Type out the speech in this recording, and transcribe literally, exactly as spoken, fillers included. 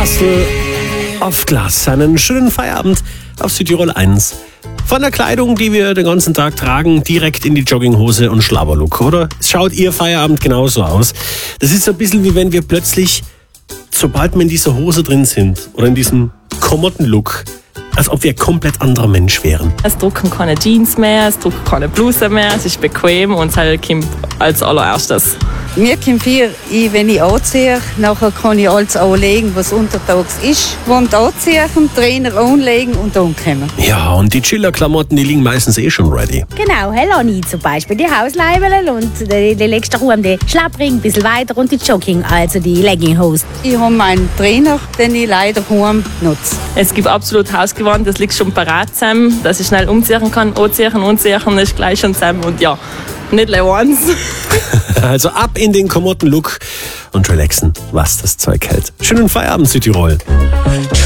Castle of Glass. Einen schönen Feierabend auf Südtirol eins. Von der Kleidung, die wir den ganzen Tag tragen, direkt in die Jogginghose und Schlabberlook, oder? Schaut Ihr Feierabend genauso aus? Das ist so ein bisschen wie wenn wir plötzlich, sobald wir in dieser Hose drin sind oder in diesem Klamottenlook, als ob wir ein komplett anderer Mensch wären. Es drucken keine Jeans mehr, es drucken keine Bluse mehr, es ist bequem und es halt kommt als allererstes. Mir kommt viel ein, wenn ich anziehe, nachher kann ich alles anlegen, was untertags ist. Wand anziehen, Trainer anlegen und ankommen. Ja, und die Chiller-Klamotten, die liegen meistens eh schon ready. Genau, Helani zum Beispiel, die Hausleibeln und die, die legst du rum, die Schlappring ein bisschen weiter und die Jogging, also die Legging-Hose. Ich habe meinen Trainer, den ich leider heim nutze. Es gibt absolut Hausgewand, das liegt schon parat zusammen, dass ich schnell umziehen kann, anziehen, anziehen, ist gleich schon zusammen und ja, nicht once. Also ab in den Klamottenlook und relaxen, was das Zeug hält. Schönen Feierabend, Südtirol.